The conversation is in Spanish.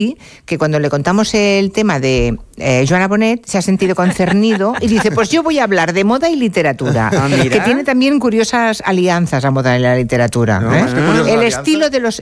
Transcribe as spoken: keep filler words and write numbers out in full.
que cuando le contamos el tema de eh, Joana Bonet se ha sentido concernido y dice, pues yo voy a hablar de moda y literatura, Ah, que tiene también curiosas alianzas la moda y la literatura. No, ¿eh? es que curiosa El alianza. estilo de los